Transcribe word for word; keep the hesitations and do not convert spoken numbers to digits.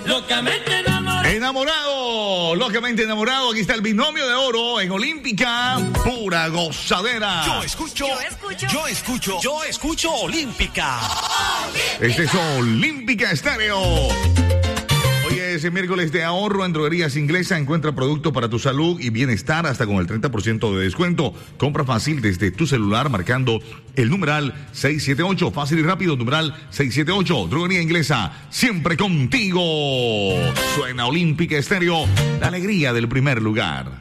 Locamente enamorado. Enamorado, locamente enamorado. Aquí está el binomio de oro en Olímpica, pura gozadera. Yo escucho, Yo escucho, yo escucho, yo escucho Olímpica. Este es Olímpica Estéreo. Hoy es el miércoles de ahorro en Droguerías Inglesa. Encuentra productos para tu salud y bienestar hasta con el treinta por ciento de descuento. Compra fácil desde tu celular marcando el numeral seiscientos setenta y ocho. Fácil y rápido, numeral seiscientos setenta y ocho. Droguería Inglesa, siempre contigo. Suena Olímpica Estéreo, la alegría del primer lugar.